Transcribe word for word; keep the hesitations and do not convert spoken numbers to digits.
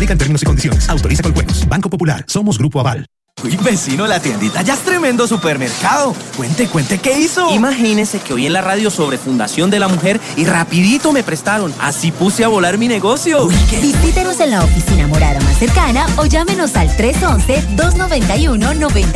Aplican términos y condiciones. Autoriza con juegos. Banco Popular. Somos Grupo Aval. Uy, vecino, la tiendita ya es tremendo supermercado. Cuente, cuente, ¿qué hizo? Imagínese que oí en la radio sobre Fundación de la Mujer y rapidito me prestaron. Así puse a volar mi negocio. Uy, ¿qué? Visítenos en la oficina morada más cercana o llámenos al tres once, dos noventa y uno, noventa